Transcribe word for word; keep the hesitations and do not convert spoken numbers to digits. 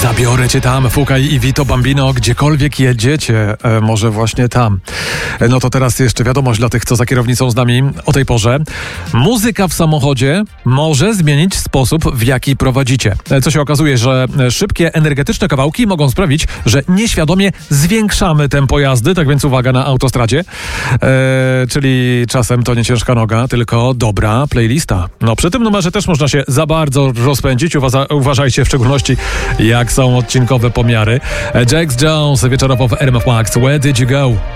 Zabiorę cię tam, Fukaj i Vito Bambino, gdziekolwiek jedziecie, e, może właśnie tam. E, no to teraz jeszcze wiadomość dla tych, co za kierownicą z nami o tej porze. Muzyka w samochodzie może zmienić sposób, w jaki prowadzicie. E, co się okazuje, że szybkie, energetyczne kawałki mogą sprawić, że nieświadomie zwiększamy tempo jazdy, tak więc uwaga na autostradzie. E, czyli czasem to nie ciężka noga, tylko dobra playlista. No przy tym numerze też można się za bardzo rozpędzić. Uwaza- uważajcie w szczególności, jak są odcinkowe pomiary. Jax Jones wieczorowo w R M F Max. Where did you go?